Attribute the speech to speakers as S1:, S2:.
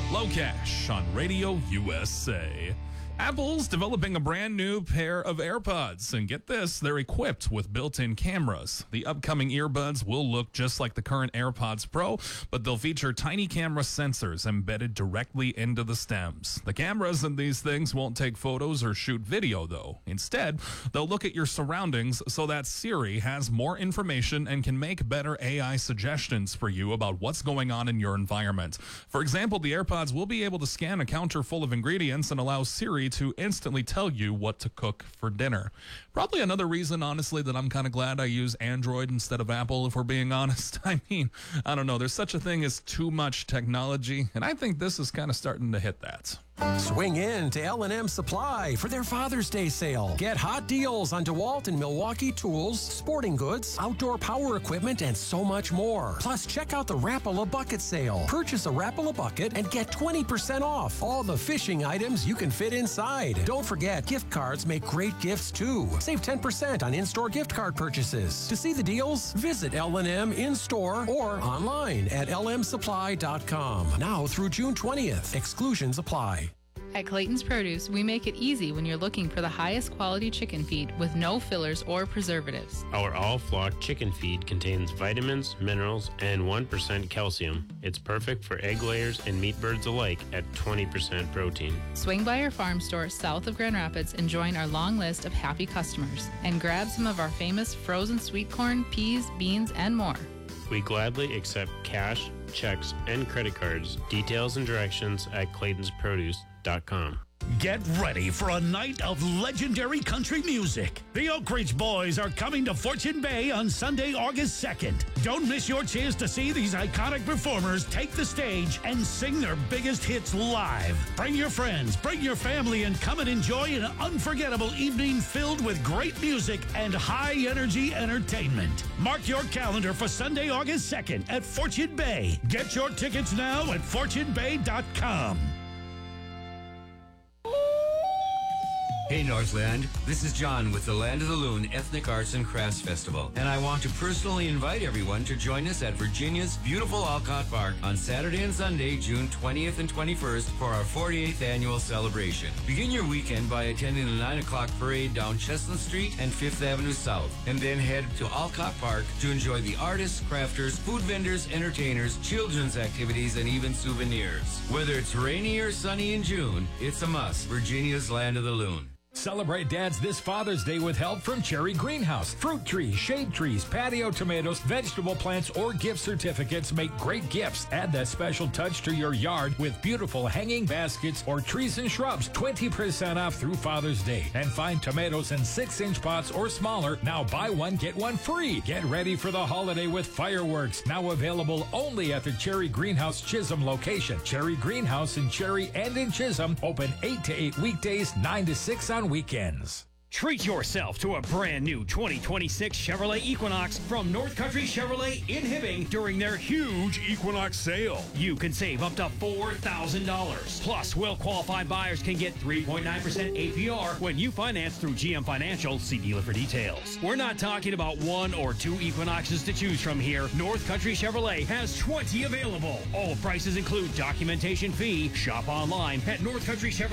S1: Low Cash on Radio USA. Apple's developing a brand new pair of AirPods, and get this, they're equipped with built-in cameras. The upcoming earbuds will look just like the current AirPods Pro, but they'll feature tiny camera sensors embedded directly into the stems. The cameras in these things won't take photos or shoot video, though. Instead, they'll look at your surroundings so that Siri has more information and can make better AI suggestions for you about what's going on in your environment. For example, the AirPods will be able to scan a counter full of ingredients and allow Siri to instantly tell you what to cook for dinner. Probably another reason, honestly, that I'm kind of glad I use Android instead of Apple, if we're being honest. I mean, I don't know, there's such a thing as too much technology, and I think this is kind of starting to hit that.
S2: Swing in to L&M Supply for their Father's Day sale. Get hot deals on DeWalt and Milwaukee tools, sporting goods, outdoor power equipment, and so much more. Plus, check out the Rapala Bucket sale. Purchase a Rapala Bucket and get 20% off all the fishing items you can fit inside. Don't forget, gift cards make great gifts too. Save 10% on in-store gift card purchases. To see the deals, visit L&M in-store or online at lmsupply.com. Now through June 20th. Exclusions apply.
S3: At Clayton's Produce, we make it easy when you're looking for the highest quality chicken feed with no fillers or preservatives.
S4: Our all-flock chicken feed contains vitamins, minerals, and 1% calcium. It's perfect for egg layers and meat birds alike at 20% protein.
S3: Swing by our farm store south of Grand Rapids and join our long list of happy customers. And grab some of our famous frozen sweet corn, peas, beans, and more.
S4: We gladly accept cash, checks, and credit cards. Details and directions at claytonsproduce.com.
S5: Get ready for a night of legendary country music. The Oak Ridge Boys are coming to Fortune Bay on Sunday, August 2nd. Don't miss your chance to see these iconic performers take the stage and sing their biggest hits live. Bring your friends, bring your family, and come and enjoy an unforgettable evening filled with great music and high-energy entertainment. Mark your calendar for Sunday, August 2nd at Fortune Bay. Get your tickets now at fortunebay.com.
S6: Hey Northland, this is John with the Land of the Loon Ethnic Arts and Crafts Festival, and I want to personally invite everyone to join us at Virginia's beautiful Alcott Park on Saturday and Sunday, June 20th and 21st for our 48th annual celebration. Begin your weekend by attending the 9 o'clock parade down Chestnut Street and 5th Avenue South, and then head to Alcott Park to enjoy the artists, crafters, food vendors, entertainers, children's activities, and even souvenirs. Whether it's rainy or sunny in June, it's a must. Virginia's Land of the Loon.
S7: Celebrate Dads this Father's Day with help from Cherry Greenhouse. Fruit trees, shade trees, patio tomatoes, vegetable plants, or gift certificates make great gifts. Add that special touch to your yard with beautiful hanging baskets or trees and shrubs. 20% off through Father's Day. And find tomatoes in 6-inch pots or smaller. Now buy one, get one free. Get ready for the holiday with fireworks. Now available only at the Cherry Greenhouse Chisholm location. Cherry Greenhouse in Cherry and in Chisholm. Open 8 to 8 weekdays, 9 to 6 on weekends.
S8: Treat yourself to a brand new 2026 Chevrolet Equinox from North Country Chevrolet in Hibbing during their huge Equinox sale. You can save up to $4,000. Plus, well-qualified buyers can get 3.9% APR when you finance through GM Financial. See dealer for details. We're not talking about 1 or 2 Equinoxes to choose from here. North Country Chevrolet has 20 available. All prices include documentation fee. Shop online at North Country Chevrolet.